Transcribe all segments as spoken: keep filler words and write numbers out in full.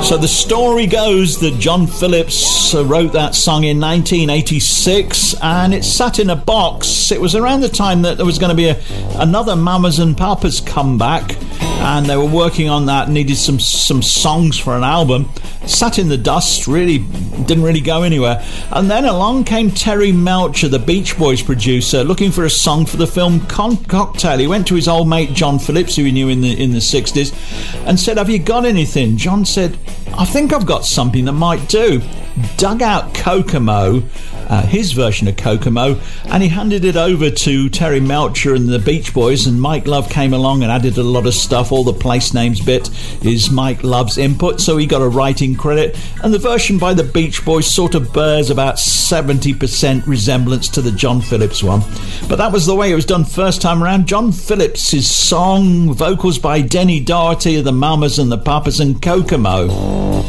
So the story goes that John Phillips uh, wrote that song in nineteen eighty-six, and it sat in a box. It was around the time that there was going to be a, another Mamas and Papas comeback, and they were working on that, needed some some songs for an album. Sat in the dust, really didn't really go anywhere. And then along came Terry Melcher, the Beach Boys producer, looking for a song for the film Con- Cocktail. He went to his old mate John Phillips, who he knew in the in the sixties, and said, "Have you got anything?" John said, "I think I've got something that might do." Dug out Kokomo, uh, his version of Kokomo, and he handed it over to Terry Melcher and the Beach Boys, and Mike Love came along and added a lot of stuff. All the place names bit is Mike Love's input, so he got a writing credit, and the version by the Beach Boys sort of bears about seventy percent resemblance to the John Phillips one. But that was the way it was done first time around. John Phillips' song, vocals by Denny Doherty of the Mamas and the Papas, and Kokomo.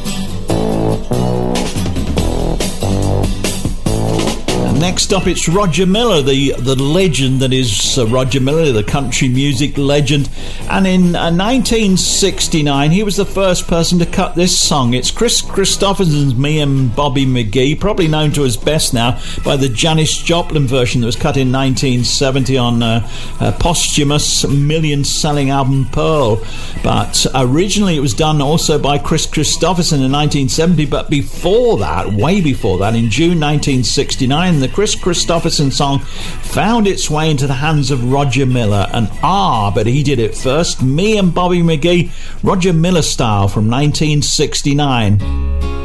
Next up, it's Roger Miller, the, the legend that is uh, Roger Miller, the country music legend. And in uh, nineteen sixty-nine, he was the first person to cut this song. It's Chris Christopherson's Me and Bobby McGee, probably known to us best now by the Janis Joplin version that was cut in nineteen seventy on uh, a posthumous million-selling album Pearl. But originally it was done also by Chris Christopherson in nineteen seventy, but before that, way before that, in June nineteen sixty-nine, the Chris Christopherson song found its way into the hands of Roger Miller, and ah, but he did it first. Me and Bobby McGee, Roger Miller style, from nineteen sixty-nine.